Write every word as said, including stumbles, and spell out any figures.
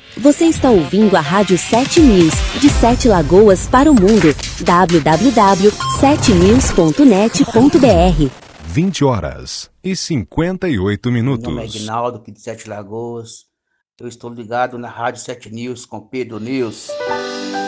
Você está ouvindo a Rádio sete News, de Sete Lagoas para o mundo. w w w ponto sete news ponto net ponto b r. vinte horas e cinquenta e oito minutos. Meu nome é Aguinaldo, aqui de Sete Lagoas. Eu estou ligado na Rádio sete News com Pedro News.